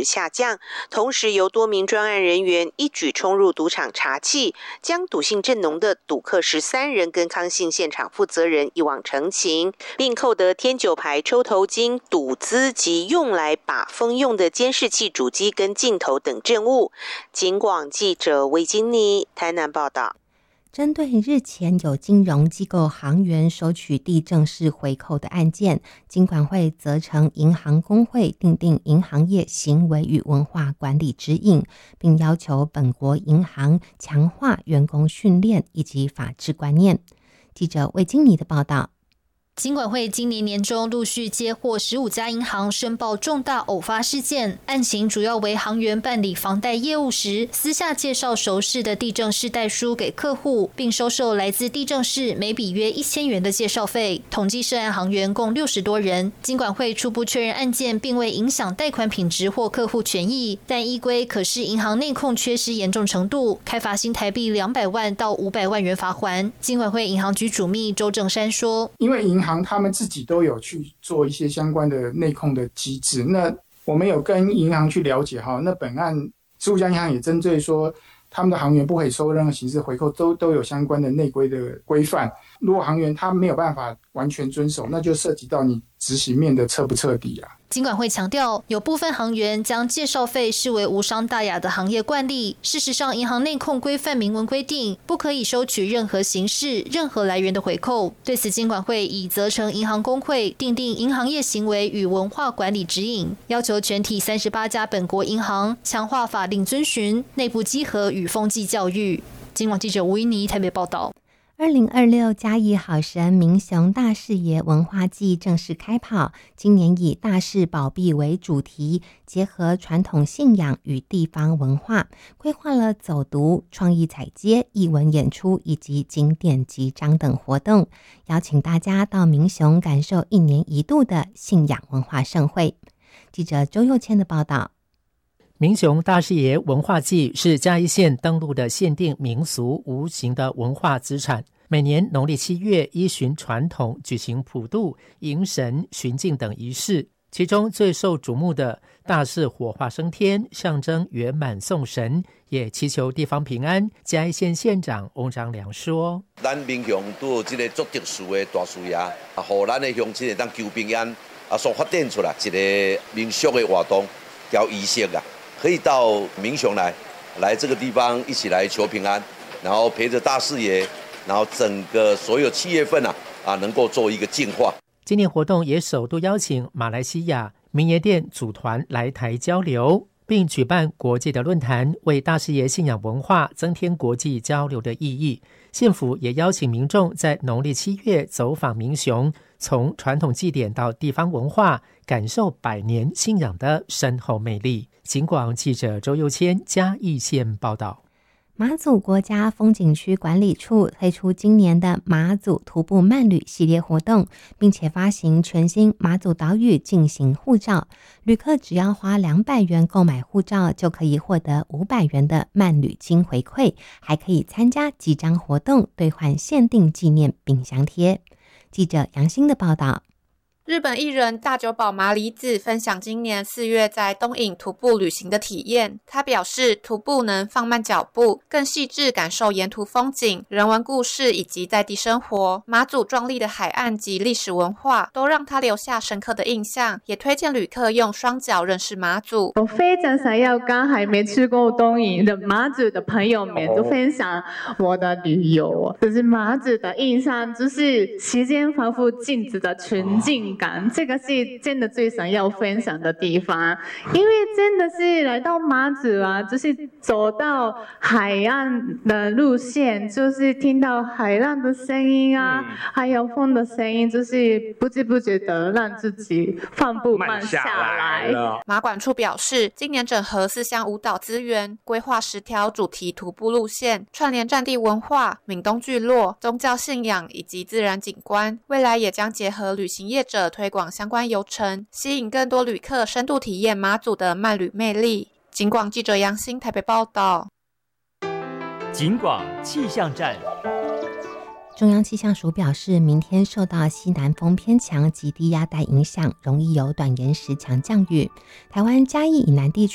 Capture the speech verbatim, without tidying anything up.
下降，同时由多名专案人员一举冲入赌场查缉，将赌性正浓的赌客十三人跟康姓现场负责人一网成擒，并扣得天九牌抽头金、赌资及用来把风用的监视器主机跟镜头等证物。警广记者魏金妮台南报道。 针对日前有金融机构行员收取地政士回扣的案件，金管会责成银行公会订定银行业行为与文化管理指引，并要求本国银行强化员工训练以及法治观念。记者魏金妮的报道。 金管会今年年中陆续接获十五家银行申报重大偶发事件，案情主要为行员办理房贷业务时，私下介绍熟识的地政士代书给客户，并收受来自地政士每笔约一千元的介绍费。统计涉案行员共六十多人。金管会初步确认案件并未影响贷款品质或客户权益，但依规可视银行内控缺失严重程度，开罚新台币两百万到五百万元罚锾。金管会银行局主秘周正山说：“ 因为银行他们自己都有去做一些相关的内控的机制，那我们有跟银行去了解哈，那本案十五家银行也针对说他们的行员不可以收任何形式回扣，都都有相关的内规的规范。如果行员他没有办法完全遵守，那就涉及到你执行面的彻不彻底啊。” 金管会强调，有部分行员将介绍费视为无伤大雅的行业惯例。事实上，银行内控规范明文规定，不可以收取任何形式、任何来源的回扣。对此，金管会已责成银行公会订定银行业行为与文化管理指引，要求全体三十八家本国银行强化法令遵循、内部稽核与风纪教育。金广记者吴依妮台北报道。 二零二六嘉义好神民雄大士爷文化季正式开跑，今年以大士保庇为主题，结合传统信仰与地方文化，规划了走读、创意踩街、艺文演出以及景点集章等活动，邀请大家到民雄感受一年一度的信仰文化盛会。记者周佑谦的报道。 民雄大士爷文化祭是嘉义县登录的限定民俗无形的文化资产，每年农历七月依循传统举行普渡、迎神、巡境等仪式，其中最受瞩目的大士火化升天，象征圆满送神，也祈求地方平安。嘉义县县长翁章良说：“ 咱民雄都有这个足特殊的大士爷，啊，让咱的乡亲会当求平安，啊，所发展出来一个民俗的活动，叫仪式啊。”可以到民雄来，来这个地方一起来求平安，然后陪着大士爷，然后整个所有七月份啊啊能够做一个净化。 今年活动也首度邀请马来西亚民爷店组团来台交流，并举办国际的论坛，为大士爷信仰文化增添国际交流的意义。县府也邀请民众在农历七月走访民雄，从传统祭典到地方文化，感受百年信仰的深厚魅力。警广记者周佑谦嘉义县报道。 马祖国家风景区管理处推出今年的马祖徒步慢旅系列活动，并且发行全新马祖岛屿进行护照，旅客只要花两百元购买护照，就可以获得五百元的慢旅金回馈，还可以参加集章活动兑换限定纪念冰箱贴。记者杨欣的报道。 日本艺人大久保麻里子分享今年四月在东引徒步旅行的体验。他表示，徒步能放慢脚步，更细致感受沿途风景、人文故事以及在地生活。马祖壮丽的海岸及历史文化都让他留下深刻的印象，也推荐旅客用双脚认识马祖。 我非常想要跟还没去过东引的马祖的朋友们都分享我的旅游，就是马祖的印象，就是时间仿佛静止的纯净感，这个是真的最想要分享的地方。因为真的是来到马祖啊，就是走到海岸的路线，就是听到海浪的声音啊、嗯、还有风的声音，就是不知不觉的让自己放步慢下来。 马管处表示，今年整合四项舞蹈资源，规划十条主题徒步路线，串联战地文化、闽东聚落、宗教信仰以及自然景观，未来也将结合旅行业者推广相关游程，吸引更多旅客深度体验马祖的慢旅魅力。警广记者杨欣台北报道。 警广气象站。 中央气象署表示，明天受到西南风偏强及低压带影响，容易有短延时强降雨。台湾嘉义以南地区